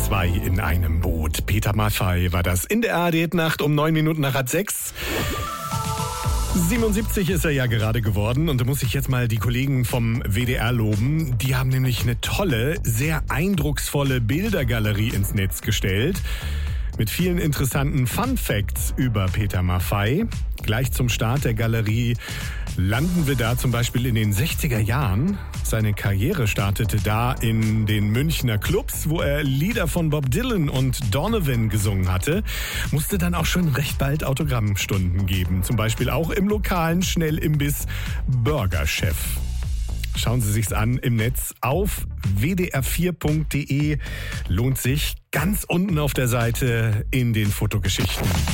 Zwei in einem Boot. Peter Maffay war das in der ARD-Nacht um 9 Minuten nach halb 6. 77 ist er ja gerade geworden und da muss ich jetzt mal die Kollegen vom WDR loben. Die haben nämlich eine tolle, sehr eindrucksvolle Bildergalerie ins Netz gestellt. Mit vielen interessanten Fun-Facts über Peter Maffay. Gleich zum Start der Galerie landen wir da zum Beispiel in den 60er Jahren. Seine Karriere startete da in den Münchner Clubs, wo er Lieder von Bob Dylan und Donovan gesungen hatte. Musste dann auch schon recht bald Autogrammstunden geben. Zum Beispiel auch im lokalen Schnellimbiss Burger Chef. Schauen Sie sich's an im Netz auf wdr4.de. Lohnt sich. Ganz unten auf der Seite in den Fotogeschichten.